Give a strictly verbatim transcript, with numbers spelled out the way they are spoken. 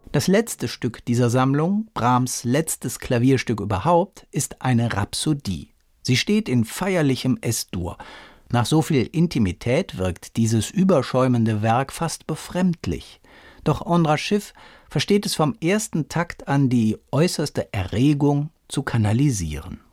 Das letzte Stück dieser Sammlung, Brahms' letztes Klavierstück überhaupt, ist eine Rhapsodie. Sie steht in feierlichem Es-Dur. Nach so viel Intimität wirkt dieses überschäumende Werk fast befremdlich. Doch Ondra Schiff versteht es vom ersten Takt an, die äußerste Erregung zu kanalisieren.